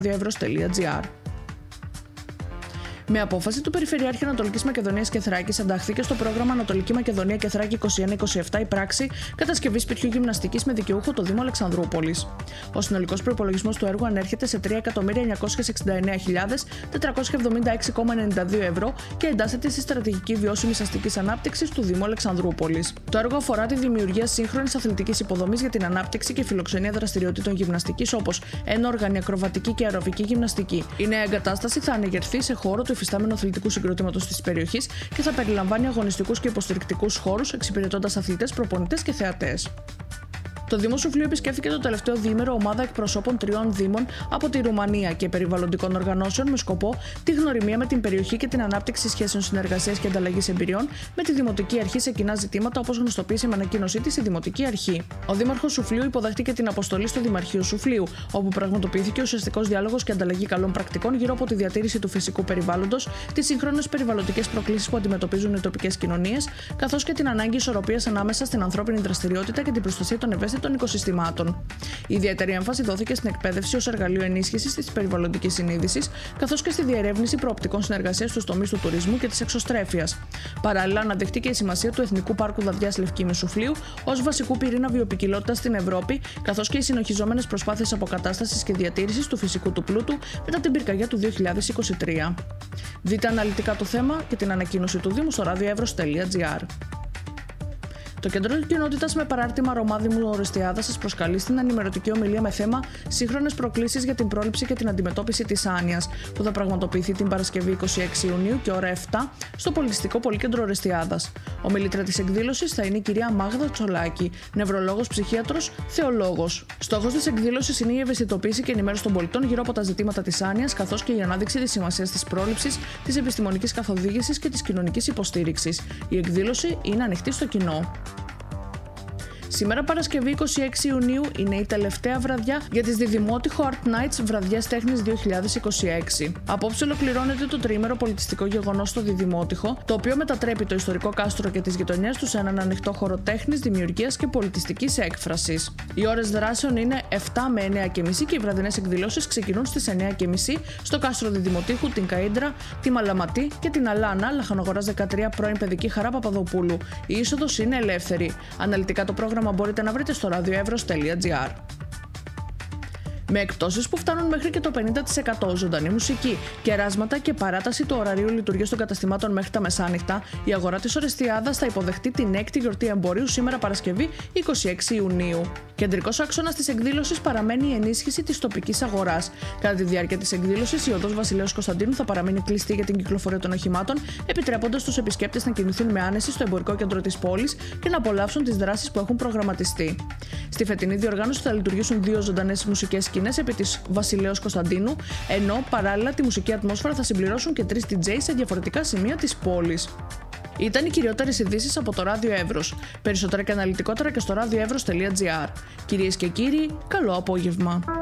radioevros.gr. Με απόφαση του Περιφερειάρχη Ανατολικής Μακεδονίας και Θράκης εντάχθηκε στο πρόγραμμα Ανατολική Μακεδονία και Θράκη 21-27 η πράξη κατασκευή σπιτιού γυμναστικής με δικαιούχο το Δήμο Αλεξανδρούπολης. Ο συνολικός προϋπολογισμός του έργου ανέρχεται σε 3.969.476,92 ευρώ και εντάσσεται στη στρατηγική βιώσιμης αστικής ανάπτυξης του Δήμου Αλεξανδρούπολης. Το έργο αφορά τη δημιουργία σύγχρονης αθλητικής υποδομής για την ανάπτυξη και φιλοξενία δραστηριοτήτων γυμναστικής όπως ένοργανη, ακροβατική και αεροβική γυμναστική. Η νέα εγκατάσταση θα ανεγερθεί σε χώρο του υφιστάμενου αθλητικού συγκροτήματος της περιοχής και θα περιλαμβάνει αγωνιστικούς και υποστηρικτικούς χώρους, εξυπηρετώντας αθλητές, προπονητές και θεατές. Το Δήμο Σουφλίου επισκέφθηκε το τελευταίο διήμερο ομάδα εκπροσώπων 3 δήμων από τη Ρουμανία και περιβαλλοντικών οργανώσεων με σκοπό τη γνωριμία με την περιοχή και την ανάπτυξη σχέσεων συνεργασίας και ανταλλαγής εμπειριών με τη Δημοτική Αρχή σε κοινά ζητήματα, όπως γνωστοποίησε με ανακοίνωσή της η Δημοτική Αρχή. Ο Δήμαρχος Σουφλίου υποδέχτηκε την αποστολή στο Δημαρχείο Σουφλίου, όπου πραγματοποιήθηκε ουσιαστικός διάλογος και ανταλλαγή καλών πρακτικών γύρω από τη διατήρηση του φυσικού περιβάλλοντος, τις σύγχρονες περιβαλλοντικές προκλήσεις που αντιμετωπίζουν οι τοπικές κοινωνίες, καθώς και την ανάγκη ισορροπίας ανάμεσα στην ανθρώπινη δραστηριότητα και την προστασία των ευαίσθητων των οικοσυστημάτων. Ιδιαίτερη έμφαση δόθηκε στην εκπαίδευση ως εργαλείο ενίσχυσης της περιβαλλοντικής συνείδησης, καθώς και στη διερεύνηση προοπτικών συνεργασίας στους τομείς του τουρισμού και της εξωστρέφειας. Παράλληλα, αναδείχθηκε η σημασία του Εθνικού Πάρκου Δαδιάς Λευκήμης Σουφλίου ως βασικού πυρήνα βιοποικιλότητας στην Ευρώπη, καθώς και οι συνοχιζόμενες προσπάθειες αποκατάστασης και διατήρησης του φυσικού του πλούτου μετά την πυρκαγιά του 2023. Δείτε αναλυτικά το θέμα και την ανακοίνωση του Δήμου στο radioevros.gr. Το Κέντρο Κοινότητας με παράρτημα Ρωμά Δήμου Ορεστιάδας σας προσκαλεί στην ενημερωτική ομιλία με θέμα Σύγχρονες προκλήσεις για την πρόληψη και την αντιμετώπιση της άνοιας, που θα πραγματοποιηθεί την Παρασκευή 26 Ιουνίου και ώρα 7 στο Πολιτιστικό Πολύκεντρο Ορεστιάδας. Ομιλήτρια της εκδήλωσης θα είναι η κυρία Μάγδα Τσολάκη, νευρολόγος, ψυχίατρος, θεολόγος. Στόχος της εκδήλωσης είναι η ευαισθητοποίηση και ενημέρωση των πολιτών γύρω από τα ζητήματα της άνοιας, καθώς και η ανάδειξη της σημασίας της πρόληψης, της επιστημονικής καθοδήγησης και της κοινωνικής υποστήριξης. Η εκδήλωση είναι ανοιχτή στο κοινό. Σήμερα Παρασκευή 26 Ιουνίου είναι η τελευταία βραδιά για τις Διδημότυχο Art Nights Βραδιές Τέχνης 2026. Απόψε ολοκληρώνεται το τριήμερο πολιτιστικό γεγονός στο Διδημότυχο, το οποίο μετατρέπει το ιστορικό κάστρο και τις γειτονιές του σε έναν ανοιχτό χώρο τέχνης, δημιουργίας και πολιτιστικής έκφρασης. Οι ώρες δράσεων είναι 7 με 9:30 και οι βραδινές εκδηλώσεις ξεκινούν στις 9:30 στο κάστρο Διδημοτήχου, την Καΐντρα, τη Μαλαματή και την Αλάνα, Λαχανογοράς 13, πρώην Παιδική Χαρά Παπαδοπούλου. Η είσοδος είναι ελεύθερη. Αναλυτικά το πρόγραμμα μπορείτε να βρείτε στο radioevros.gr. Με εκπτώσεις που φτάνουν μέχρι και το 50%, ζωντανή μουσική, κεράσματα και παράταση του ωραρίου λειτουργίας των καταστημάτων μέχρι τα μεσάνυχτα, η αγορά της Ορεστιάδας θα υποδεχτεί την 6η γιορτή εμπορίου σήμερα Παρασκευή 26 Ιουνίου. Κεντρικός άξονας της εκδήλωσης παραμένει η ενίσχυση της τοπικής αγοράς. Κατά τη διάρκεια της εκδήλωσης, η οδός Βασιλέως Κωνσταντίνου θα παραμείνει κλειστή για την κυκλοφορία των οχημάτων, επιτρέποντας στους επισκέπτες να κινηθούν με άνεση στο εμπορικό κέντρο της πόλης και να απολαύσουν τις δράσεις που έχουν προγραμματιστεί. Στη φετινή διοργάνωση θα λειτουργήσουν 2 ζωντανές μουσικές σκηνές επί της Βασιλέως Κωνσταντίνου, ενώ παράλληλα τη μουσική ατμόσφαιρα θα συμπληρώσουν και 3 DJ σε διαφορετικά σημεία της πόλης. Ήταν οι κυριότερες ειδήσεις από το Ράδιο Εύρος. Περισσότερα και αναλυτικότερα και στο radioevros.gr. Κυρίες και κύριοι, καλό απόγευμα.